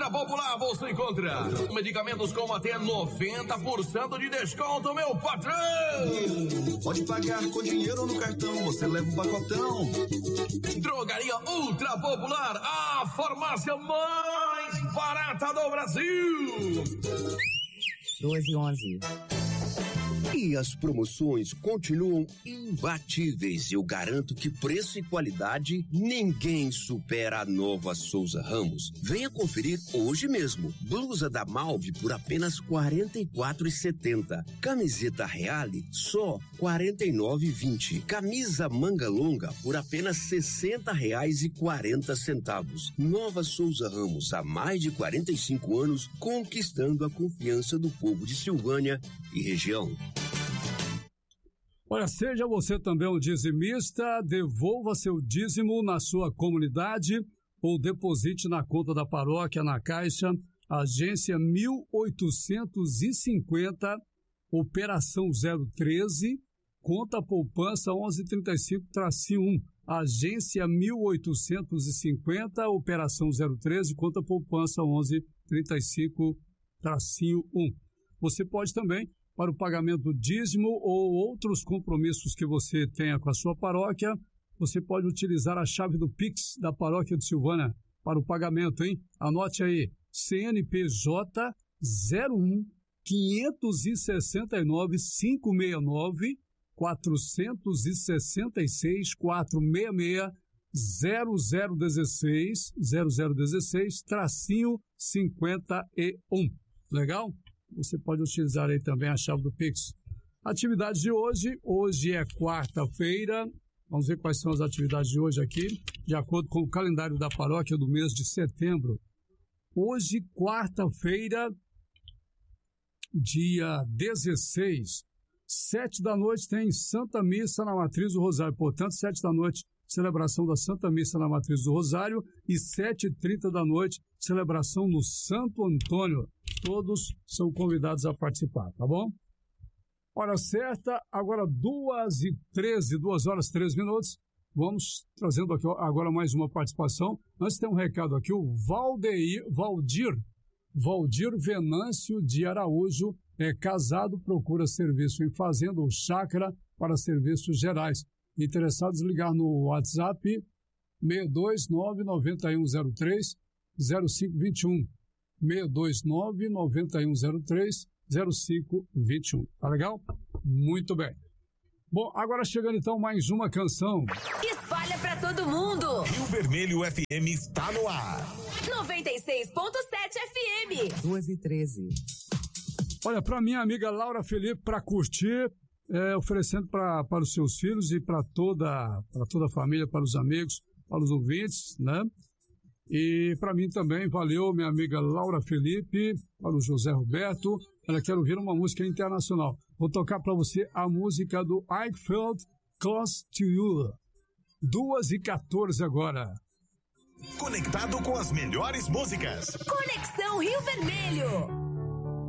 Ultra Popular você encontra medicamentos com até 90% de desconto, meu patrão. Pode pagar com dinheiro ou no cartão, você leva um pacotão. Drogaria Ultra Popular, a farmácia mais barata do Brasil. 12:11. E as promoções continuam imbatíveis. Eu garanto que preço e qualidade ninguém supera a Nova Souza Ramos. Venha conferir hoje mesmo. Blusa da Malve por apenas R$ 44,70. Camiseta Reale só R$ 49,20. Camisa manga longa por apenas R$ 60,40. Nova Souza Ramos, há mais de 45 anos, conquistando a confiança do povo de Silvânia e região. Olha, seja você também um dizimista, devolva seu dízimo na sua comunidade ou deposite na conta da paróquia na Caixa, agência 1850, operação 013, conta poupança 1135-1, agência 1850, operação 013, conta poupança 1135-1. Você pode também, para o pagamento do dízimo ou outros compromissos que você tenha com a sua paróquia, você pode utilizar a chave do Pix da paróquia de Silvânia para o pagamento, hein? Anote aí, CNPJ 01 569 569 466 466 0016 -51. Legal? Você pode utilizar aí também a chave do Pix. Atividades de hoje é quarta-feira. Vamos ver quais são as atividades de hoje aqui, de acordo com o calendário da paróquia do mês de setembro. Hoje, quarta-feira, dia 16, 7 da noite tem Santa Missa na Matriz do Rosário. Portanto, 7 da noite, celebração da Santa Missa na Matriz do Rosário, e 7h30 da noite, celebração no Santo Antônio. Todos são convidados a participar, tá bom? Hora certa, agora 2h13, 2h13. Vamos trazendo aqui agora mais uma participação. Antes tem um recado aqui, o Valdir Venâncio de Araújo é casado, procura serviço em fazenda ou chácara para serviços gerais. Interessados, ligar no WhatsApp 629-9103-0521. 629-9103-0521. Tá legal? Muito bem. Bom, agora chegando então mais uma canção. Espalha pra todo mundo. Rio Vermelho FM está no ar. 96.7 FM. 2h13. Olha, pra minha amiga Laura Felipe, pra curtir, oferecendo para os seus filhos e para toda a família, para os amigos, para os ouvintes, né? E para mim também, valeu, minha amiga Laura Felipe, para o José Roberto. Ela quer ouvir uma música internacional. Vou tocar para você a música do I Felt Close to You. 2h14 agora. Conectado com as melhores músicas. Conexão Rio Vermelho.